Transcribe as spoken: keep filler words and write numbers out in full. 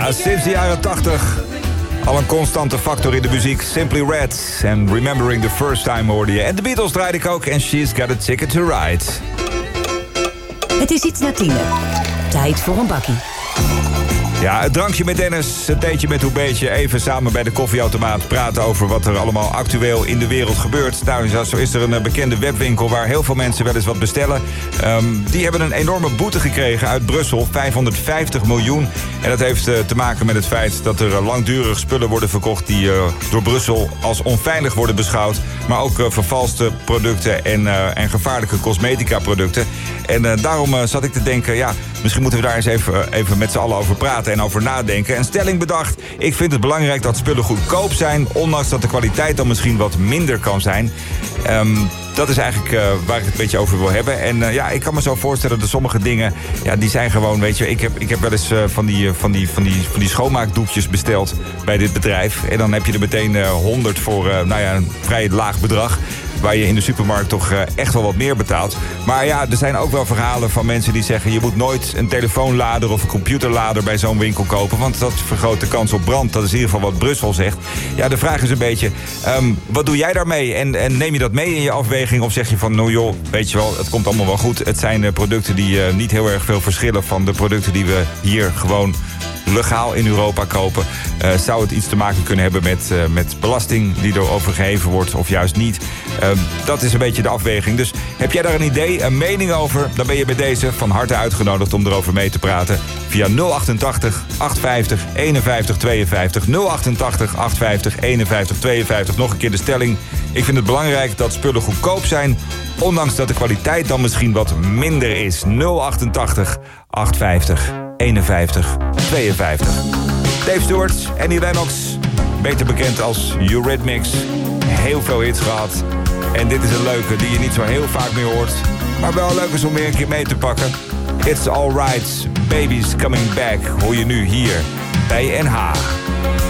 Ja, sinds de jaren tachtig al een constante factor in de muziek. Simply Red en Remembering the First Time hoorde je. En de Beatles draaide ik ook en She's Got a Ticket to Ride. Het is iets na tienen. Tijd voor een bakkie. Ja, het drankje met Dennis, het theetje met hoe beetje. Even samen bij de koffieautomaat praten over wat er allemaal actueel in de wereld gebeurt. Nou, zo is er een bekende webwinkel waar heel veel mensen wel eens wat bestellen. Um, die hebben een enorme boete gekregen uit Brussel, vijfhonderdvijftig miljoen. En dat heeft uh, te maken met het feit dat er uh, langdurig spullen worden verkocht die uh, door Brussel als onveilig worden beschouwd. Maar ook uh, vervalste producten en, uh, en gevaarlijke cosmetica producten. En uh, daarom uh, zat ik te denken, ja, misschien moeten we daar eens even, uh, even met z'n allen over praten en over nadenken. En stelling bedacht, ik vind het belangrijk dat spullen goedkoop zijn, ondanks dat de kwaliteit dan misschien wat minder kan zijn. Um, dat is eigenlijk uh, waar ik het een beetje over wil hebben. En uh, ja, ik kan me zo voorstellen dat sommige dingen, ja, die zijn gewoon, weet je, ik heb, ik heb wel eens uh, van, die, uh, van, die, van, die, van die schoonmaakdoekjes besteld bij dit bedrijf. En dan heb je er meteen uh, honderd voor, uh, nou ja, een vrij laag bedrag, waar je in de supermarkt toch uh, echt wel wat meer betaalt. Maar ja, er zijn ook wel verhalen van mensen die zeggen, je moet nooit een telefoonlader of een computerlader bij zo'n winkel kopen, want dat vergroot de kans op brand. Dat is in ieder geval wat Brussel zegt. Ja, de vraag is een beetje, um, wat doe jij daarmee? En, en neem je dat mee in je afweging? Of zeg je van, nou joh, weet je wel, het komt allemaal wel goed. Het zijn uh, producten die uh, niet heel erg veel verschillen van de producten die we hier gewoon legaal in Europa kopen. Uh, zou het iets te maken kunnen hebben met, uh, met belasting die erover geheven wordt of juist niet? Uh, dat is een beetje de afweging. Dus heb jij daar een idee, een mening over? Dan ben je bij deze van harte uitgenodigd om erover mee te praten. Via nul achtentachtig, achtenvijftig, eenenvijftig, tweeënvijftig. nul achtentachtig, achtenvijftig, eenenvijftig, tweeënvijftig. Nog een keer de stelling. Ik vind het belangrijk dat spullen goedkoop zijn, ondanks dat de kwaliteit dan misschien wat minder is. nul achtentachtig, achtenvijftig, eenenvijftig, tweeënvijftig. Dave Stewart, Annie Lennox, beter bekend als Eurythmics. Heel veel hits gehad. En dit is een leuke die je niet zo heel vaak meer hoort, maar wel leuk is om weer een keer mee te pakken. It's Alright, Baby's Coming Back, hoor je nu hier bij N H.